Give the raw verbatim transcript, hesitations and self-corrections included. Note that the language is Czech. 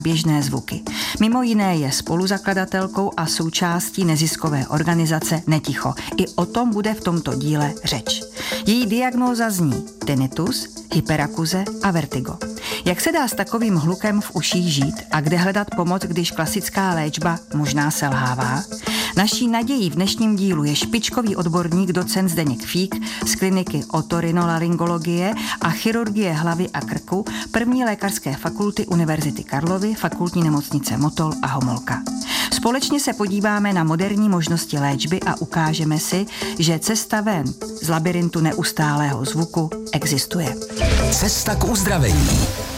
běžné zvuky. Mimo jiné je spoluzakladatelkou a součástí neziskové organizace Neticho. I o tom bude v tomto díle řeč. Její diagnóza zní tinnitus, hyperakuze a vertigo. Jak se dá s takovým hlukem v uších žít a kde hledat pomoc, když klasická léčba možná selhává? Naší nadějí v dnešním dílu je špičkový odborník docent Zdeněk Fík z kliniky otorinolaryngologie a chirurgie hlavy a krku první lékařské fakulty Univerzity Karlovy, fakultní nemocnice Motol a Homolka. Společně se podíváme na moderní možnosti léčby a ukážeme si, že cesta ven z labirintu neustálého zvuku existuje. Cesta k uzdravení.